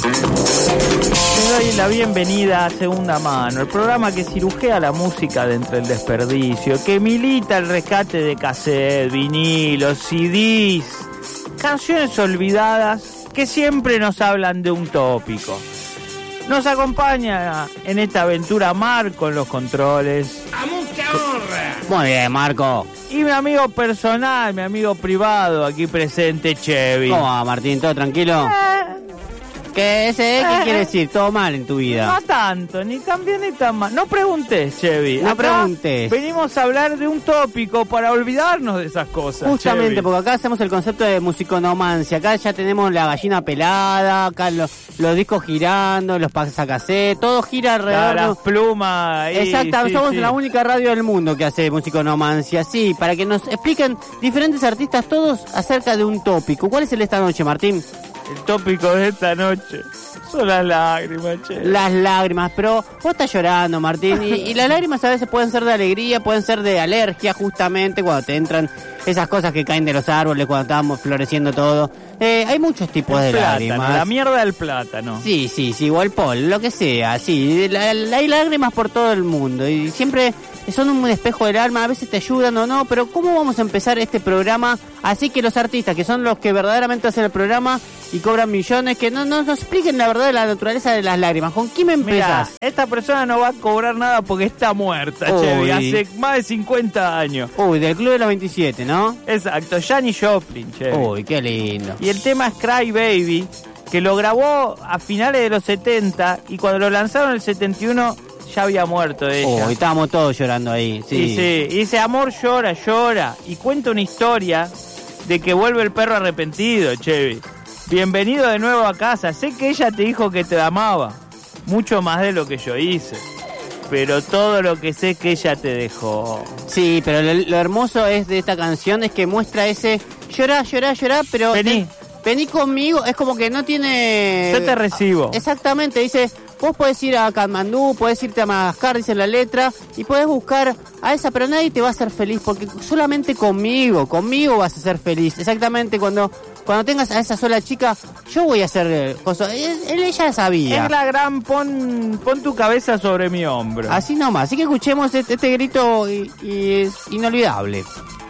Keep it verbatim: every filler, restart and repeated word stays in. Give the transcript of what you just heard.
Te doy la bienvenida a Segunda Mano, el programa que cirujea la música de entre el desperdicio, que milita el rescate de cassette, vinilos, C Ds, canciones olvidadas que siempre nos hablan de un tópico. Nos acompaña en esta aventura Marco en los controles. ¡A mucha honra! Muy bien, Marco. Y mi amigo personal, mi amigo privado aquí presente, Chevy. ¿Cómo va, Martín? ¿Todo tranquilo? Eh, ¿Qué, ese, eh, ¿qué quiere decir? ¿Todo mal en tu vida? No tanto, ni tan bien ni tan mal. No preguntes, Chevy. No Acá preguntes. Venimos a hablar de un tópico para olvidarnos de esas cosas. Justamente, Chevy. porque acá hacemos el concepto de musiconomancia. Acá ya tenemos la gallina pelada, acá los, los discos girando, los pasacasé, todo gira alrededor. Las plumas. ahí, Exacto, sí, somos sí. la única radio del mundo que hace musiconomancia. Sí, para que nos expliquen diferentes artistas todos acerca de un tópico. ¿Cuál es el de esta noche, Martín? El tópico de esta noche son las lágrimas, Chevy. Las lágrimas, pero vos estás llorando, Martín, y, y las lágrimas a veces pueden ser de alegría, pueden ser de alergia, justamente cuando te entran esas cosas que caen de los árboles, cuando estábamos floreciendo todo. Eh, hay muchos tipos El de plátano, lágrimas. la mierda del plátano. Sí, sí, sí, o el pol, lo que sea, sí, la, la, hay lágrimas por todo el mundo, y siempre son un espejo del alma, a veces te ayudan o no, pero ¿cómo vamos a empezar este programa? Así que los artistas, que son los que verdaderamente hacen el programa y cobran millones, que no, no nos expliquen la verdad de la naturaleza de las lágrimas. ¿Con quién me Mirá, empezás? esta persona no va a cobrar nada porque está muerta, Uy. Chevy, hace más de cincuenta años. Uy, del Club de los veintisiete, ¿no? Exacto, Janis Joplin, Chevy. Uy, qué lindo. Y el tema es Cry Baby, que lo grabó a finales de los setenta y cuando lo lanzaron en el setenta y uno ya había muerto ella. Uy, estábamos todos llorando ahí, sí. Y sí, y dice, amor llora, llora. Y cuenta una historia de que vuelve el perro arrepentido, Chevy. Bienvenido de nuevo a casa. Sé que ella te dijo que te amaba, mucho más de lo que yo hice. Pero todo lo que sé es que ella te dejó. Sí, pero lo, lo hermoso es de esta canción es que muestra ese llorá, llorá, llorá, pero... Vení. te- vení conmigo, es como que no tiene... Yo te recibo. Exactamente, dice, vos podés ir a Katmandú, podés irte a Madagascar, dice la letra, y podés buscar a esa, pero nadie te va a hacer feliz, porque solamente conmigo, conmigo vas a ser feliz. Exactamente, cuando cuando tengas a esa sola chica, yo voy a hacer eh, cosas. Él, él- ella sabía. Es la gran pon, pon tu cabeza sobre mi hombro. Así nomás, así que escuchemos este, este grito y, y es inolvidable.